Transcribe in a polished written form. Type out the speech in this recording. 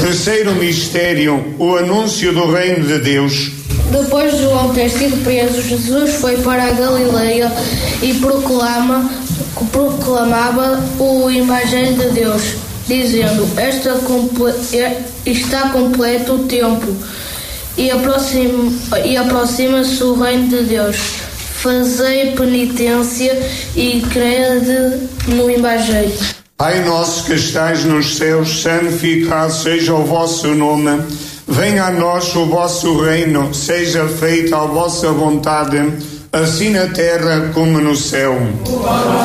Terceiro mistério, o anúncio do reino de Deus. Depois de João ter sido preso, Jesus foi para a Galileia e proclamava o Evangelho de Deus, dizendo: está completo o tempo e aproxima-se o reino de Deus. Fazei penitência e crede no Evangelho. Pai nosso que estais nos céus, santificado seja o vosso nome. Venha a nós o vosso reino, seja feita a vossa vontade, assim na terra como no céu.